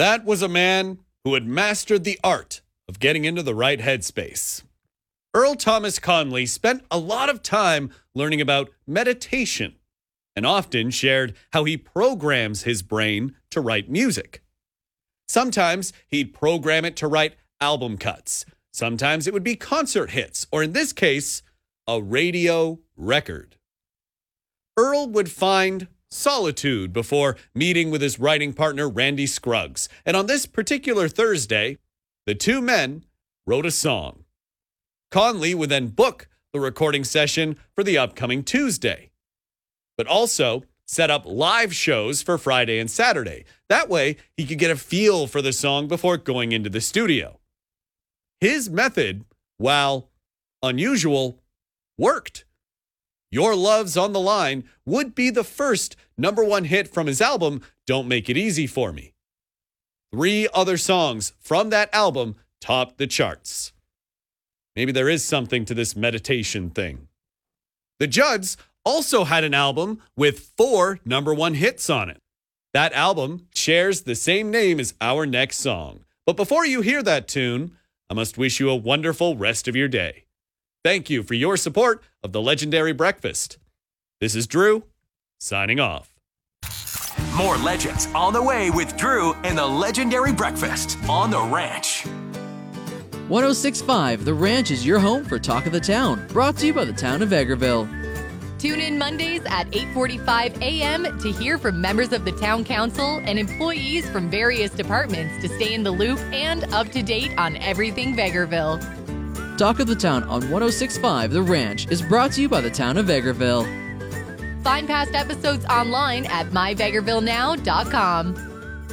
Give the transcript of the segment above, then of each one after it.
That was a man who had mastered the art of getting into the right headspace. Earl Thomas Conley spent a lot of time learning about meditation and often shared how he programs his brain to write music. Sometimes he'd program it to write album cuts. Sometimes it would be concert hits, or in this case, a radio record. Earl would find solitude before meeting with his writing partner, Randy Scruggs. And on this particular Thursday, the two men wrote a song. Conley would then book the recording session for the upcoming Tuesday, but also set up live shows for Friday and Saturday. That way, he could get a feel for the song before going into the studio. His method, while unusual, worked. Your Love's on the Line would be the first #1 hit from his album, Don't Make It Easy for Me. 3 other songs from that album topped the charts. Maybe there is something to this meditation thing. The Judds also had an album with 4 #1 hits on it. That album shares the same name as our next song. But before you hear that tune, I must wish you a wonderful rest of your day. Thank you for your support of the Legendary Breakfast. This is Drew, signing off. More legends on the way with Drew and the Legendary Breakfast on The Ranch. 106.5 The Ranch is your home for Talk of the Town, brought to you by the town of Vegreville. Tune in Mondays at 8:45 a.m. to hear from members of the Town Council and employees from various departments to stay in the loop and up to date on everything Vegreville. Talk of the Town on 106.5 The Ranch is brought to you by the town of Vegreville. Find past episodes online at myvegrevillenow.com.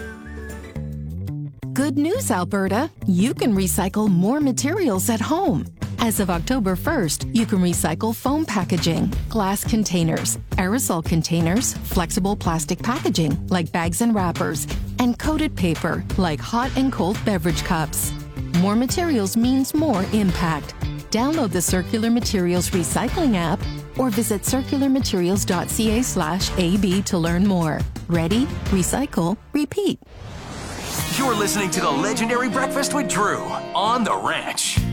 Good news, Alberta! You can recycle more materials at home. As of October 1st, you can recycle foam packaging, glass containers, aerosol containers, flexible plastic packaging like bags and wrappers, and coated paper like hot and cold beverage cups. More materials means more impact. Download the Circular Materials Recycling app or visit circularmaterials.ca/AB to learn more. Ready, recycle, repeat. You're listening to the Legendary Breakfast with Drew on The Ranch.